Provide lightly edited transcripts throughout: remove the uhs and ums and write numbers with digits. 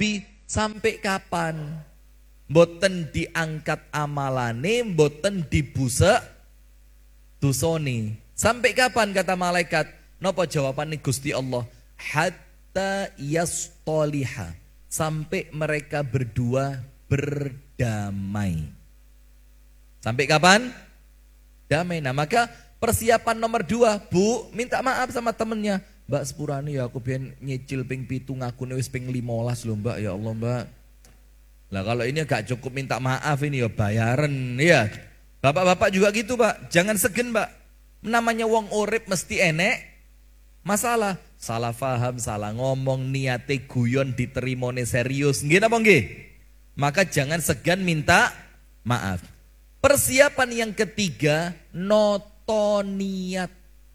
Rabbi, sampai kapan? Mboten diangkat amalane, mboten dibusek dosane. Sampai kapan kata malaikat? Napa jawabane Gusti Allah? Hatta yastoliha, sampai mereka berdua berdamai. Sampai kapan? Damai. Nah maka persiapan nomor 2, Bu, minta maaf sama temennya. Mbak sepurane ya aku biyen nyicil ping 7 ngakune wis ping 15 lho Mbak, ya Allah Mbak. Lah kalau ini gak cukup minta maaf ini ya bayaran ya. Bapak-bapak juga gitu Pak, jangan segen Pak. Namanya wong urip mesti enek masalah. Salah paham, salah ngomong, niate guyon diterimone serius. Nggih napa nggih? Maka jangan segan minta maaf. Persiapan yang ketiga, noto niat.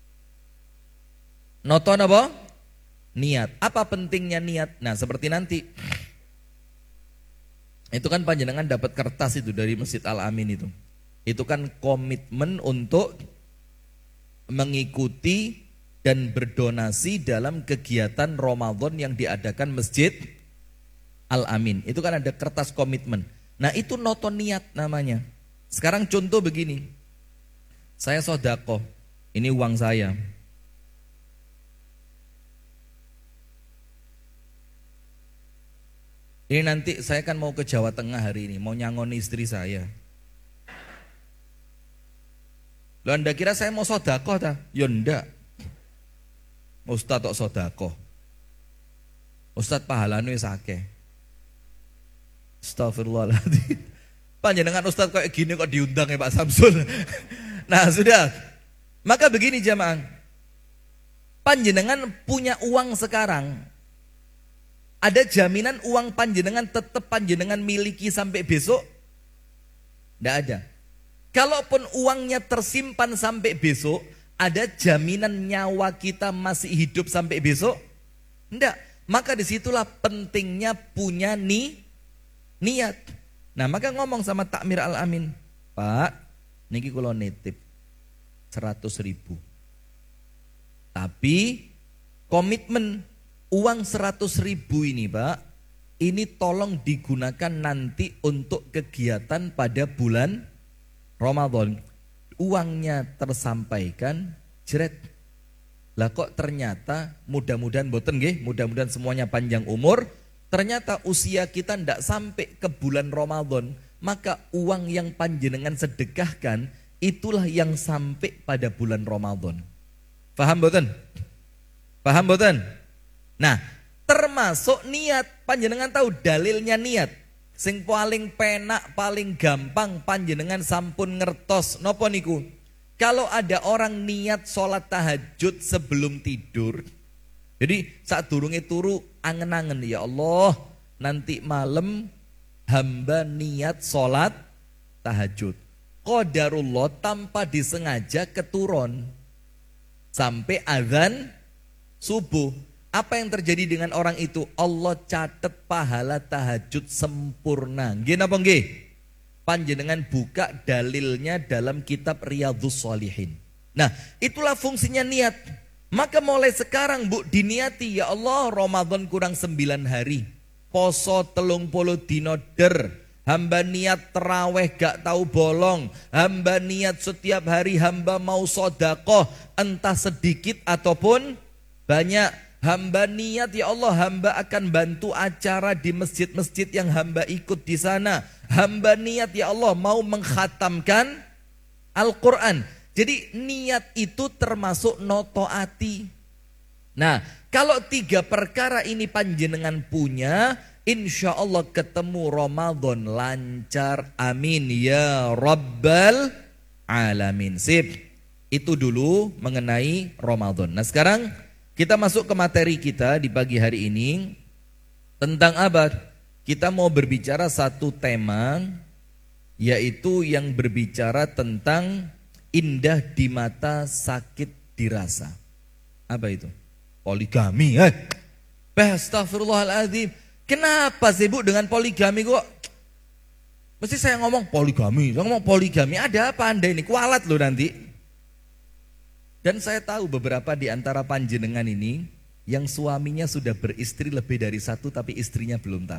Noto apa? Niat. Apa pentingnya niat? Nah seperti nanti. Itu kan panjenengan dapat kertas itu dari Masjid Al-Amin itu. Itu kan komitmen untuk mengikuti dan berdonasi dalam kegiatan Ramadan yang diadakan Masjid Al-Amin. Itu kan ada kertas komitmen. Nah itu noto niat namanya. Sekarang contoh begini. Saya sodako, ini uang saya. Ini nanti saya kan mau ke Jawa Tengah hari ini, mau nyangoni istri saya. Loh Anda kira saya mau sodako ta? Ya ndak. Ustaz tok sodako. Ustaz pahalane wis akeh. Astagfirullahaladzim. Panjenengan Ustaz kayak gini kok diundang ya Pak Samsul. Nah sudah. Maka begini jamaah. Panjenengan punya uang sekarang. Ada jaminan uang panjenengan tetap panjenengan miliki sampai besok? Tidak ada. Kalaupun uangnya tersimpan sampai besok, ada jaminan nyawa kita masih hidup sampai besok? Tidak. Maka disitulah pentingnya punya niat. Nah maka ngomong sama Takmir Al-Amin, Pak, niki kula nitip 100.000. Tapi komitmen uang 100.000 ini Pak, ini tolong digunakan nanti untuk kegiatan pada bulan Ramadan. Uangnya tersampaikan, jeret. Lah kok ternyata mudah-mudahan boten nggih, mudah-mudahan semuanya panjang umur. Ternyata usia kita ndak sampai ke bulan Ramadan, maka uang yang panjenengan sedekahkan itulah yang sampai pada bulan Ramadan. Paham boten? Paham boten? Nah, termasuk niat. Panjenengan tahu dalilnya niat. Sing paling penak, paling gampang panjenengan sampun ngertos napa niku? Kalau ada orang niat sholat tahajud sebelum tidur. Jadi saat durunge turu angen-angen, ya Allah, nanti malam hamba niat sholat tahajud. Qadarullah tanpa disengaja keturun sampai azan subuh. Apa yang terjadi dengan orang itu? Allah catat pahala tahajud sempurna. Nggih napa nggih? Panjenengan buka dalilnya dalam kitab Riyadhus Shalihin. Nah, itulah fungsinya niat. Maka mulai sekarang Bu diniati, ya Allah, Ramadan kurang 9 hari. Poso 30 dino der. Hamba niat terawih gak tahu bolong. Hamba niat setiap hari hamba mau sodakoh, entah sedikit ataupun banyak. Hamba niat, ya Allah, hamba akan bantu acara di masjid-masjid yang hamba ikut di sana. Hamba niat, ya Allah, mau mengkhatamkan Al-Quran. Jadi niat itu termasuk noto ati. Nah, kalau 3 perkara ini panjenengan punya, insya Allah ketemu Ramadan lancar. Amin ya Rabbal Alamin. Sip. Itu dulu mengenai Ramadan. Nah sekarang kita masuk ke materi kita di pagi hari ini. Tentang apa? Kita mau berbicara satu tema, yaitu yang berbicara tentang indah di mata, sakit dirasa. Apa itu? Poligami. Astagfirullahaladzim. Kenapa sih Bu dengan poligami kok? Mesti saya ngomong poligami. Saya ngomong poligami. Ada apa Anda ini? Kualat loh nanti. Dan saya tahu beberapa di antara panjenengan ini yang suaminya sudah beristri lebih dari 1 tapi istrinya belum tahu.